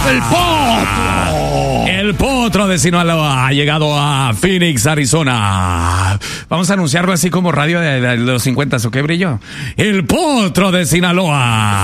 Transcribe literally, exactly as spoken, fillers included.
El potro. El potro de Sinaloa ha llegado a Phoenix, Arizona. Vamos a anunciarlo así como radio de, de los cincuenta, ¿o qué brillo? El potro de Sinaloa.